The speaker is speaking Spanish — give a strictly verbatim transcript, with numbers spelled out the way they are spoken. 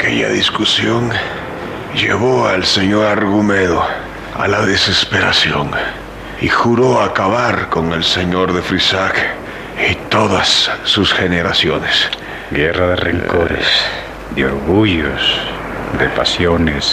Aquella discusión llevó al señor Argumedo a la desesperación y juró acabar con el señor de Frisac y todas sus generaciones. Guerra de rencores, de orgullos, de pasiones